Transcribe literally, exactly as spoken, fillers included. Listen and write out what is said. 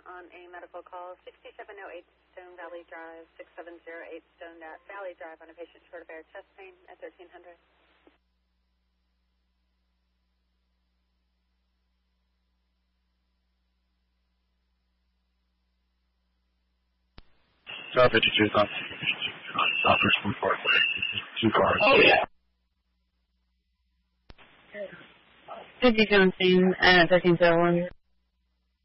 on a medical call, sixty-seven oh eight Stone Valley Drive, six seven zero eight Stone Valley Drive on a patient short of air chest pain at thirteen hundred. Star fifty-two, on Southwest from Parkway. Two cars. Oh, yeah. fifty-two on scene at thirteen oh one.